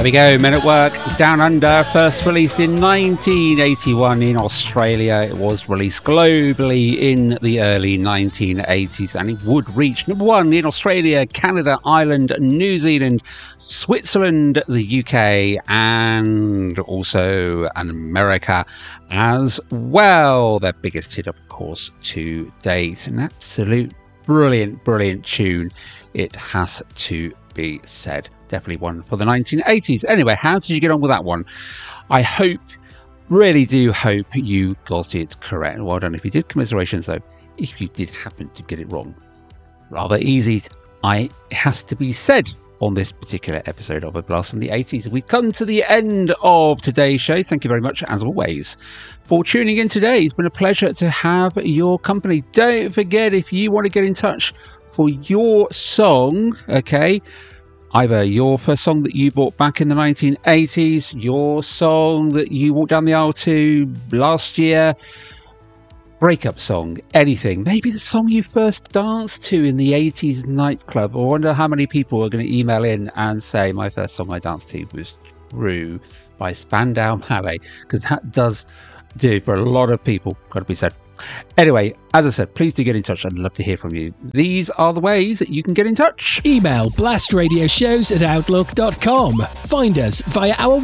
There we go, Men at Work, Down Under, first released in 1981 in Australia. It was released globally in the early 1980s, and it would reach number one in Australia, Canada, Ireland, New Zealand, Switzerland, the UK, and also America as well. Their biggest hit, of course, to date. An absolute brilliant tune, it has to be said. Definitely one for the 1980s. Anyway, how did you get on with that one? I hope, really do hope you got it correct. Well done if you did. Commiserations though, if you did happen to get it wrong. Rather easy, it has to be said on this particular episode of A Blast from the 80s. We've come to the end of today's show. Thank you very much, as always, for tuning in today. It's been a pleasure to have your company. Don't forget, if you want to get in touch for your song, okay, either your first song that you bought back in the 1980s, your song that you walked down the aisle to last year, breakup song, anything. Maybe the song you first danced to in the 80s nightclub. I wonder how many people are going to email in and say, my first song I danced to was True by Spandau Ballet, because that does do for a lot of people, got to be said. Anyway, as I said, please do get in touch. I'd love to hear from you. These are the ways that you can get in touch. Email blastradioshows@outlook.com. Find us via our